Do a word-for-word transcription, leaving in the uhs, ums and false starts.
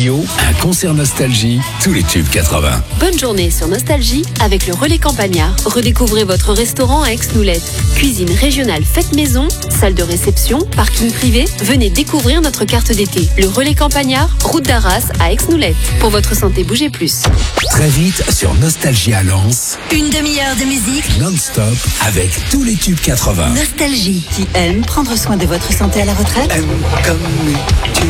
Rio, un concert nostalgie, tous les tubes quatre-vingts. Bonne journée sur Nostalgie avec le Relais Campagnard. Redécouvrez votre restaurant à Aix-Noulette. Cuisine régionale faite maison, salle de réception, parking privé. Venez découvrir notre carte d'été. Le Relais Campagnard, route d'Arras à Aix-Noulette. Pour votre santé, bougez plus. Très vite sur Nostalgie à Lens, Une demi-heure de musique. non-stop, avec tous les tubes quatre-vingts. Nostalgie. Qui aime prendre soin de votre santé à la retraite? Aime comme